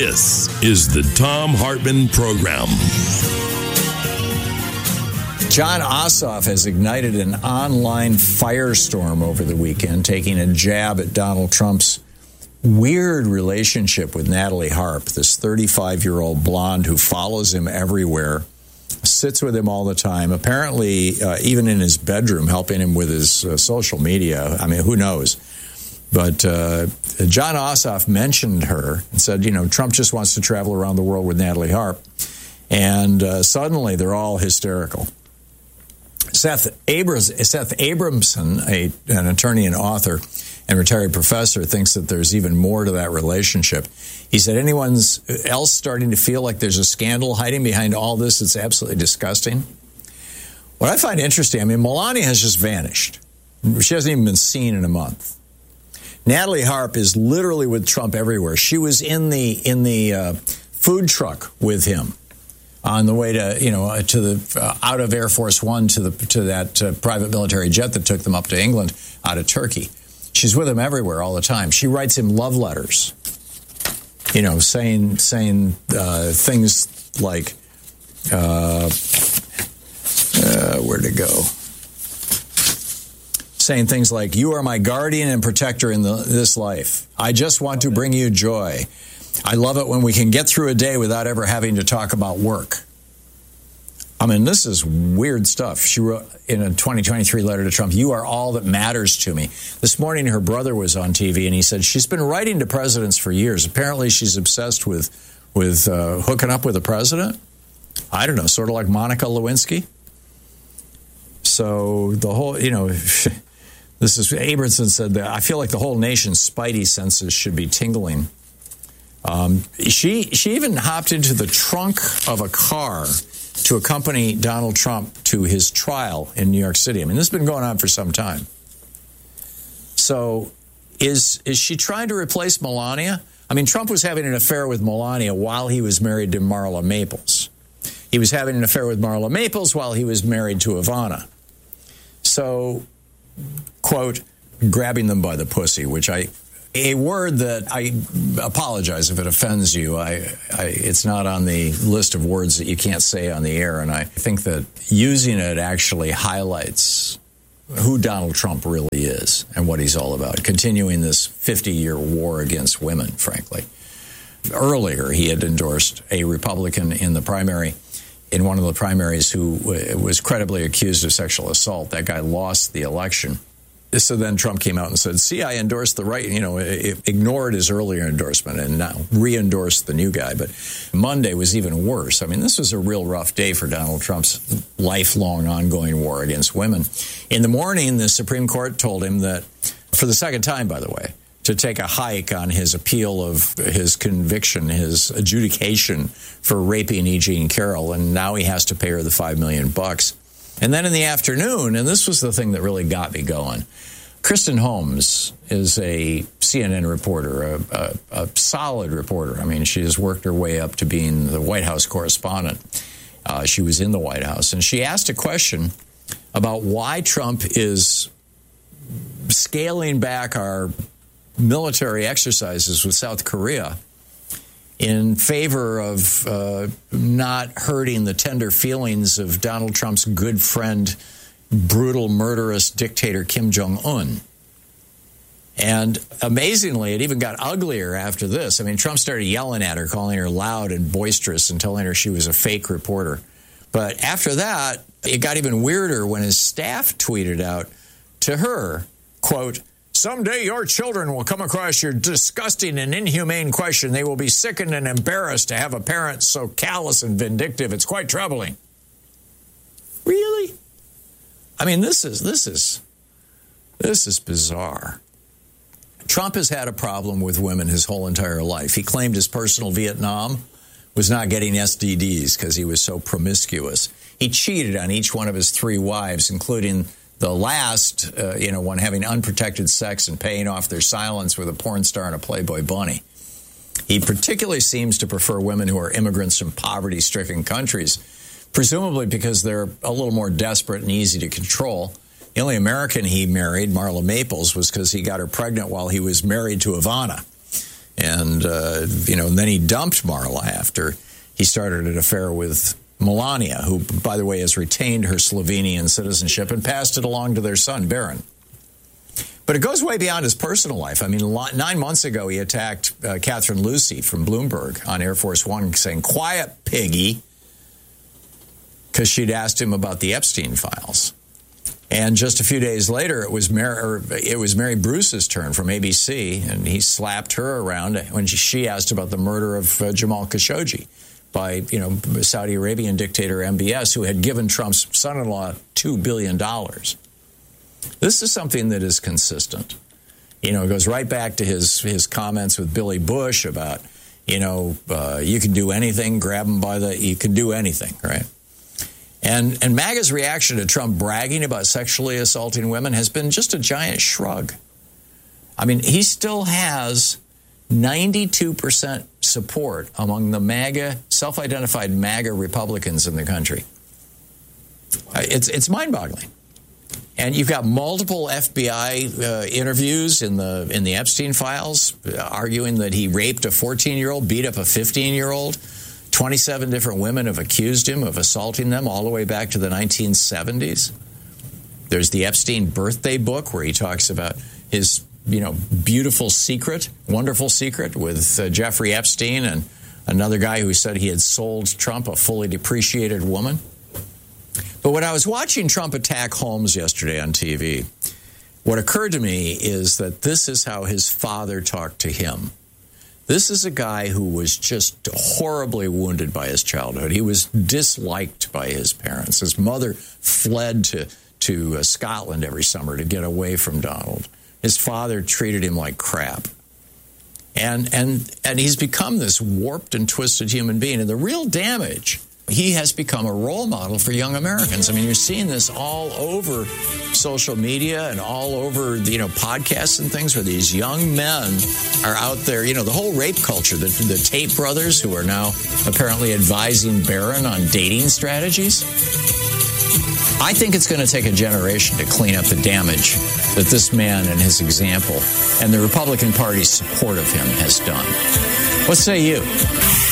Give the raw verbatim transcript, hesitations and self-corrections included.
This is the Thom Hartmann Program. Jon Ossoff has ignited an online firestorm over the weekend, taking a jab at Donald Trump's weird relationship with Natalie Harp, this thirty-five-year-old blonde who follows him everywhere, sits with him all the time, apparently uh, even in his bedroom, helping him with his uh, social media. I mean, who knows? But uh, Jon Ossoff mentioned her and said, you know, Trump just wants to travel around the world with Natalie Harp. And uh, suddenly they're all hysterical. Seth, Abras, Seth Abramson, a, an attorney and author and retired professor, thinks that there's even more to that relationship. He said anyone else starting to feel like there's a scandal hiding behind all this, it's absolutely disgusting. What I find interesting, I mean, Melania has just vanished. She hasn't even been seen in a month. Natalie Harp is literally with Trump everywhere. She was in the in the uh, food truck with him on the way to, you know, to the uh, out of Air Force One to the to that uh, private military jet that took them up to England out of Turkey. She's with him everywhere all the time. She writes him love letters, you know, saying saying uh, things like, uh, uh, where'd it go? Saying things like, you are my guardian and protector in the, this life. I just want to bring you joy. I love it when we can get through a day without ever having to talk about work. I mean, this is weird stuff. She wrote in a twenty twenty-three letter to Trump, you are all that matters to me. This morning, her brother was on T V, and he said she's been writing to presidents for years. Apparently, she's obsessed with, with uh, hooking up with a president. I don't know, sort of like Monica Lewinsky. So the whole, you know... This is, Abramson said that I feel like the whole nation's spidey senses should be tingling. Um, she she even hopped into the trunk of a car to accompany Donald Trump to his trial in New York City. I mean, this has been going on for some time. So is is she trying to replace Melania? I mean, Trump was having an affair with Melania while he was married to Marla Maples. He was having an affair with Marla Maples while he was married to Ivana. So... quote, grabbing them by the pussy, which I, a word that I apologize if it offends you. I, I, it's not on the list of words that you can't say on the air. And I think that using it actually highlights who Donald Trump really is and what he's all about, continuing this fifty-year war against women, frankly. Earlier, he had endorsed a Republican in the primary, in one of the primaries, who was credibly accused of sexual assault. That guy lost the election. So then Trump came out and said, see, I endorsed the right, you know, ignored his earlier endorsement and now re-endorsed the new guy. But Monday was even worse. I mean, this was a real rough day for Donald Trump's lifelong ongoing war against women. In the morning, the Supreme Court told him that, for the second time, by the way, to take a hike on his appeal of his conviction, his adjudication for raping E. Jean Carroll, and now he has to pay her the five million bucks. And then in the afternoon, and this was the thing that really got me going, Kristen Holmes is a C N N reporter, a, a, a solid reporter. I mean, she has worked her way up to being the White House correspondent. Uh, she was in the White House, and she asked a question about why Trump is scaling back our military exercises with South Korea in favor of uh, not hurting the tender feelings of Donald Trump's good friend, brutal, murderous dictator Kim Jong-un. And amazingly, it even got uglier after this. I mean, Trump started yelling at her, calling her loud and boisterous and telling her she was a fake reporter. But after that, it got even weirder when his staff tweeted out to her, quote, someday your children will come across your disgusting and inhumane question. They will be sickened and embarrassed to have a parent so callous and vindictive. It's quite troubling. Really? I mean, this is this is this is bizarre. Trump has had a problem with women his whole entire life. He claimed his personal Vietnam was not getting S T Ds because he was so promiscuous. He cheated on each one of his three wives, including the last, uh, you know, one having unprotected sex and paying off their silence with a porn star and a Playboy bunny. He particularly seems to prefer women who are immigrants from poverty-stricken countries, presumably because they're a little more desperate and easy to control. The only American he married, Marla Maples, was because he got her pregnant while he was married to Ivana. And, uh, you know, and then he dumped Marla after he started an affair with Melania, who, by the way, has retained her Slovenian citizenship and passed it along to their son, Baron. But it goes way beyond his personal life. I mean, nine months ago, he attacked uh, Catherine Lucy from Bloomberg on Air Force One, saying, "Quiet, piggy," because she'd asked him about the Epstein files. And just a few days later, it was Mary, it was Mary Bruce's turn from A B C, and he slapped her around when she asked about the murder of uh, Jamal Khashoggi by, you know, Saudi Arabian dictator M B S, who had given Trump's son-in-law two billion dollars. This is something that is consistent. You know, it goes right back to his, his comments with Billy Bush about, you know, uh, you can do anything, grab him by the, you can do anything, right? And, and MAGA's reaction to Trump bragging about sexually assaulting women has been just a giant shrug. I mean, he still has ninety-two percent support among the MAGA, self-identified MAGA Republicans in the country. It's, it's mind-boggling. And you've got multiple F B I uh, interviews in the in the Epstein files uh, arguing that he raped a fourteen-year-old, beat up a fifteen-year-old. twenty-seven different women have accused him of assaulting them all the way back to the nineteen seventies. There's the Epstein birthday book where he talks about his, you know, beautiful secret, wonderful secret with uh, Jeffrey Epstein and another guy who said he had sold Trump a fully depreciated woman. But when I was watching Trump attack Holmes yesterday on T V, what occurred to me is that this is how his father talked to him. This is a guy who was just horribly wounded by his childhood. He was disliked by his parents. His mother fled to, to uh, Scotland every summer to get away from Donald. His father treated him like crap. And, and, and he's become this warped and twisted human being. And the real damage, he has become a role model for young Americans. I mean, you're seeing this all over social media and all over, you know, podcasts and things where these young men are out there. You know, the whole rape culture, the, the Tate brothers who are now apparently advising Barron on dating strategies. I think it's going to take a generation to clean up the damage that this man and his example and the Republican Party's support of him has done. What say you?